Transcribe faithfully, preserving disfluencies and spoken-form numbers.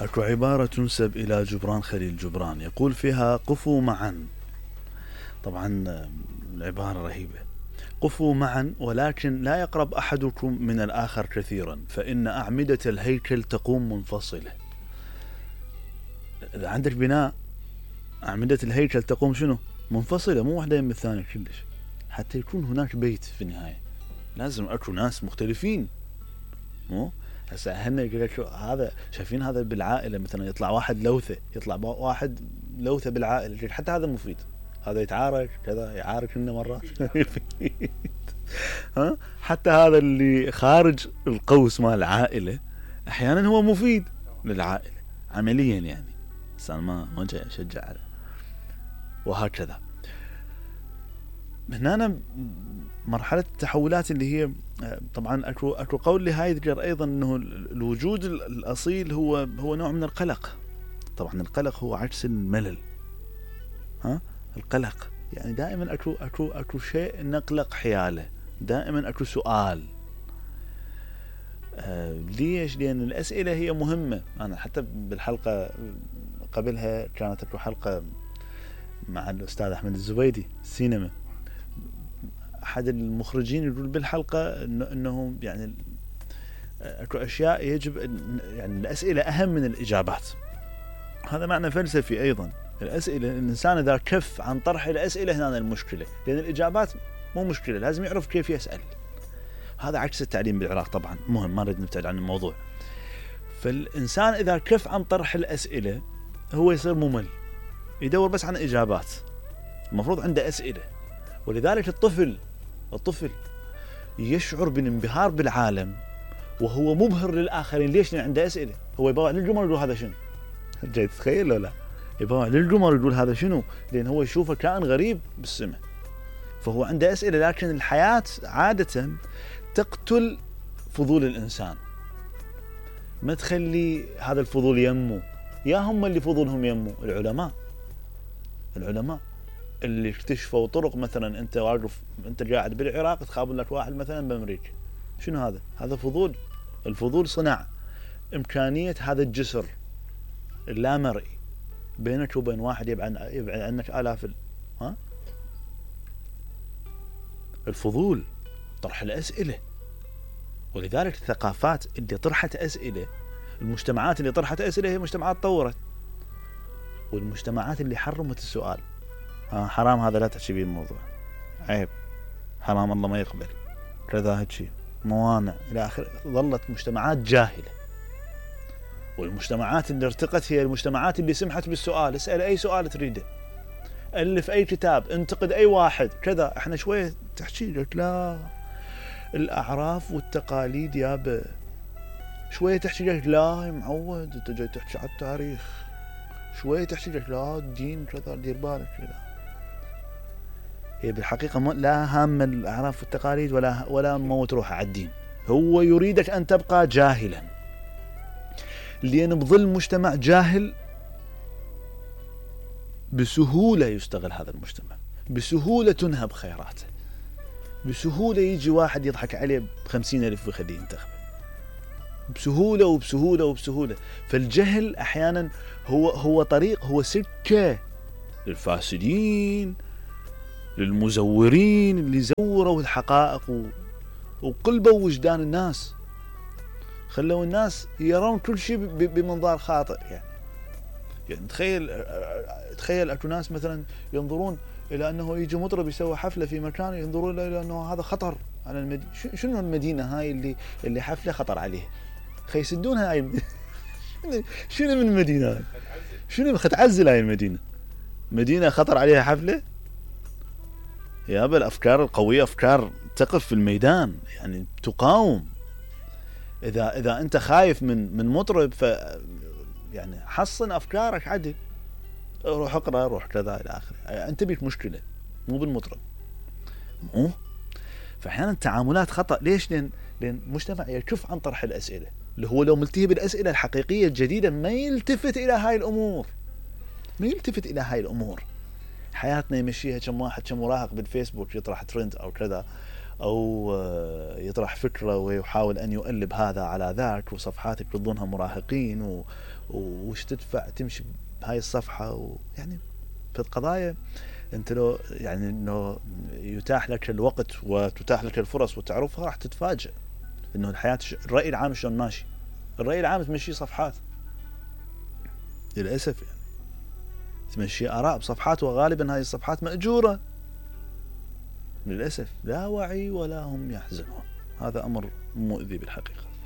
أكو عبارة تنسب إلى جبران خليل جبران يقول فيها قفوا معا. طبعا العبارة رهيبة. قفوا معا ولكن لا يقرب أحدكم من الآخر كثيرا فإن أعمدة الهيكل تقوم منفصلة. إذا عندك بناء أعمدة الهيكل تقوم شنو؟ منفصلة، مو واحدة من الثانية كلش. حتى يكون هناك بيت في النهاية لازم أكو ناس مختلفين. مو هسه هن يقول لك هذا شايفين هذا بالعائلة مثلا يطلع واحد لوثة، يطلع واحد لوثة بالعائلة، حتى هذا مفيد. هذا يتعارك كذا يعارك لنا مرات ها حتى هذا اللي خارج القوس مال العائلة أحيانا هو مفيد للعائلة عمليا يعني. بس أنا ما ما جاي أشجع على وهكذا. هنا مرحلة التحولات اللي هي طبعا أكو أكو قول لهايدجر أيضا إنه الوجود الأصيل هو هو نوع من القلق. طبعا القلق هو عكس الملل. ها القلق يعني دائما أكو أكو أكو شيء نقلق حياله، دائما أكو سؤال. آه ليش؟ لأن الأسئلة هي مهمة. أنا حتى بالحلقة قبلها كانت أكو حلقة مع الأستاذ أحمد الزبيدي السينما، أحد المخرجين يقول بالحلقة إنه إنه يعني أكو أشياء يجب يعني الأسئلة أهم من الإجابات. هذا معنى فلسفي أيضا. الأسئلة الإنسان إذا كف عن طرح الأسئلة هنا المشكلة، لأن الإجابات مو مشكلة، لازم يعرف كيف يسأل. هذا عكس التعليم بالعراق طبعا، مهم ما نريد نبتعد عن الموضوع. فالإنسان إذا كف عن طرح الأسئلة هو يصير ممل، يدور بس عن إجابات. المفروض عنده أسئلة. ولذلك الطفل الطفل يشعر بالانبهار بالعالم وهو مبهر للآخرين. ليش؟ لأن عنده أسئلة. هو يباوع للقمر يقول هذا شنو؟ جاي تتخيل ولا؟ يباوع للقمر يقول هذا شنو؟ لأن هو يشوفه كائن غريب بالسماء، فهو عنده أسئلة. لكن الحياة عادة تقتل فضول الإنسان، ما تخلي هذا الفضول ينمو. يا هم اللي فضولهم ينمو العلماء العلماء اللي اكتشفوا طرق. مثلا انت واقف انت قاعد بالعراق تقابل لك واحد مثلا بامريكا، شنو هذا؟ هذا فضول. الفضول صنع امكانيه هذا الجسر اللامرئي بينك وبين واحد يبعد يبعد عنك الاف ال... ها الفضول طرح الاسئله. ولذلك الثقافات اللي طرحت اسئله، المجتمعات اللي طرحت اسئله هي مجتمعات طورت. والمجتمعات اللي حرمت السؤال، ها حرام هذا لا تحكي بيه الموضوع، عيب، حرام الله ما يقبل كذا هيك موانع الى اخره، ظلت مجتمعات جاهله. والمجتمعات اللي ارتقت هي المجتمعات اللي سمحت بالسؤال. اسال اي سؤال تريده، الف اي كتاب، انتقد اي واحد كذا. احنا شويه تحكي لك لا الاعراف والتقاليد يابا، شويه تحكي لك لا يا معود انت جاي تحكي على التاريخ، شويه تحكي لك لا الدين كذا دير بالك كذا. هي بالحقيقة لا هام الأعراف والتقاليد ولا ولا موت روحه على الدين. هو يريدك أن تبقى جاهلا، لأن بظل مجتمع جاهل بسهولة يستغل هذا المجتمع، بسهولة تنهب خيراته، بسهولة يجي واحد يضحك عليه بخمسين ألف ويخليه ينتخب بسهولة وبسهولة وبسهولة. فالجهل أحيانا هو هو طريق، هو سكة للفاسدين، للمزورين اللي زوروا الحقائق و... وقلبوا وجدان الناس، خلوا الناس يرون كل شيء ب... بمنظار خاطئ. يعني يعني تخيل تخيل اكو ناس مثلا ينظرون الى انه يجي مطرب يسوي حفله في مكان، ينظرون الى انه هذا خطر على المدينه. شنو المدينه هاي اللي اللي حفله خطر عليها؟ خي يسدونها هاي شنو من المدينه؟ شنو ختعزل هاي المدينه؟ مدينه خطر عليها حفله؟ يابا الأفكار القوية أفكار تقف في الميدان، يعني تقاوم. إذا إذا أنت خايف من من مطرب ف يعني حصن أفكارك عدل، روح اقرأ، روح كذا إلى آخره. أنت بيك مشكلة مو بالمطرب، مو. فأحيانا التعاملات خطأ. ليش؟ لأن لأن مجتمع يكف عن طرح الأسئلة، اللي هو لو ملتهي بالأسئلة الحقيقية الجديدة ما يلتفت إلى هاي الأمور، ما يلتفت إلى هاي الأمور. حياتنا يمشيها كم واحد كم مراهق بالفيسبوك يطرح ترند او كذا، أو يطرح فكرة ويحاول أن يؤلب هذا على ذاك، وصفحاتك يضونها مراهقين و... وش تدفع تمشي بهاي الصفحة، ويعني في القضايا أنت لو يعني إنه يتاح لك الوقت وتتاح لك الفرص وتعرفها، راح تتفاجأ إنه الحياة الرأي العام شلون ماشي. الرأي العام تمشي صفحات للأسف، يعني تمشي آراء بصفحات، وغالبا هاي الصفحات مأجورة للأسف، لا وعي ولا هم يحزنون. هذا أمر مؤذي بالحقيقة.